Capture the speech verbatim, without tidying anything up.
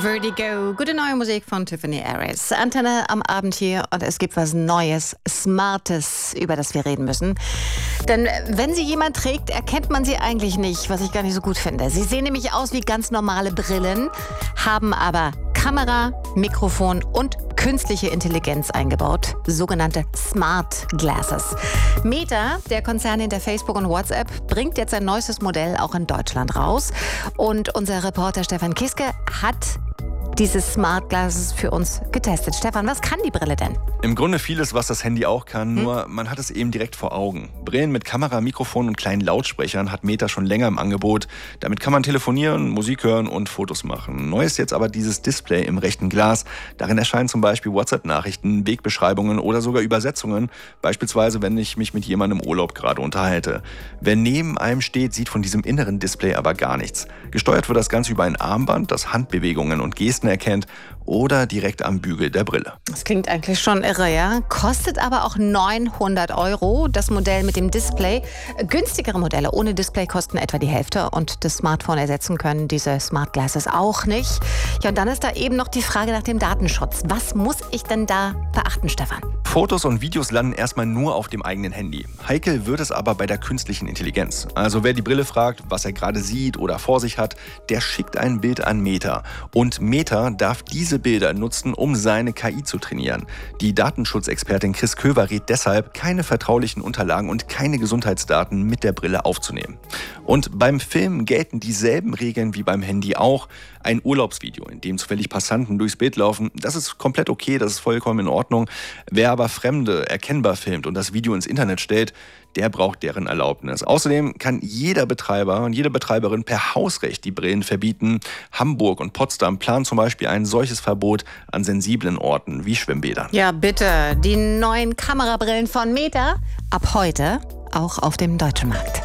Vertigo, gute neue Musik von Tiffany Aris. Antenne am Abend hier und es gibt was Neues, Smartes, über das wir reden müssen. Denn wenn sie jemand trägt, erkennt man sie eigentlich nicht, was ich gar nicht so gut finde. Sie sehen nämlich aus wie ganz normale Brillen, haben aber Kamera, Mikrofon und künstliche Intelligenz eingebaut, sogenannte Smart Glasses. Meta, der Konzern hinter Facebook und WhatsApp, bringt jetzt sein neuestes Modell auch in Deutschland raus. Und unser Reporter Stefan Kiske hat diese Smart Glasses für uns getestet. Stefan, was kann die Brille denn? Im Grunde vieles, was das Handy auch kann, nur hm? man hat es eben direkt vor Augen. Brillen mit Kamera, Mikrofon und kleinen Lautsprechern hat Meta schon länger im Angebot. Damit kann man telefonieren, Musik hören und Fotos machen. Neu ist jetzt aber dieses Display im rechten Glas. Darin erscheinen zum Beispiel WhatsApp-Nachrichten, Wegbeschreibungen oder sogar Übersetzungen. Beispielsweise, wenn ich mich mit jemandem im Urlaub gerade unterhalte. Wer neben einem steht, sieht von diesem inneren Display aber gar nichts. Gesteuert wird das Ganze über ein Armband, das Handbewegungen und Gesten erkennt oder direkt am Bügel der Brille. Das klingt eigentlich schon irre, ja? Kostet aber auch neunhundert Euro, das Modell mit dem Display. Günstigere Modelle ohne Display kosten etwa die Hälfte und das Smartphone ersetzen können diese Smart Glasses auch nicht. Ja, und dann ist da eben noch die Frage nach dem Datenschutz. Was muss ich denn da beachten, Stefan? Fotos und Videos landen erstmal nur auf dem eigenen Handy. Heikel wird es aber bei der künstlichen Intelligenz. Also wer die Brille fragt, was er gerade sieht oder vor sich hat, der schickt ein Bild an Meta. Und Meta darf diese Bilder nutzen, um seine K I zu trainieren. Die Datenschutzexpertin Chris Köver rät deshalb, keine vertraulichen Unterlagen und keine Gesundheitsdaten mit der Brille aufzunehmen. Und beim Film gelten dieselben Regeln wie beim Handy auch. Ein Urlaubsvideo, in dem zufällig Passanten durchs Bild laufen, das ist komplett okay, das ist vollkommen in Ordnung. Wer aber Fremde erkennbar filmt und das Video ins Internet stellt, der braucht deren Erlaubnis. Außerdem kann jeder Betreiber und jede Betreiberin per Hausrecht die Brillen verbieten. Hamburg und Potsdam planen zum Beispiel ein solches Verbot an sensiblen Orten wie Schwimmbädern. Ja, bitte. Die neuen Kamerabrillen von Meta ab heute auch auf dem deutschen Markt.